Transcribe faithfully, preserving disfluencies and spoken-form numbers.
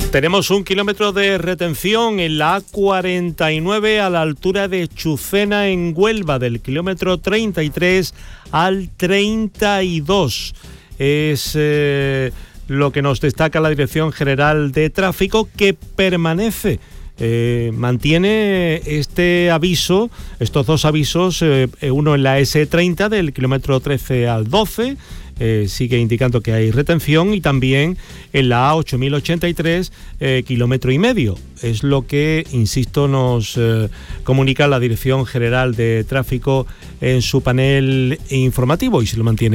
Tenemos un kilómetro de retención en la A cuarenta y nueve a la altura de Chucena en Huelva, del kilómetro treinta y tres al treinta y dos. Es eh, lo que nos destaca la Dirección General de Tráfico, que permanece, eh, mantiene este aviso, estos dos avisos, eh, uno en la ese treinta del kilómetro trece al doce, Eh, sigue indicando que hay retención, y también en la A ocho mil ochenta y tres, eh, kilómetro y medio. Es lo que, insisto, nos eh, comunica la Dirección General de Tráfico en su panel informativo, y se lo mantiene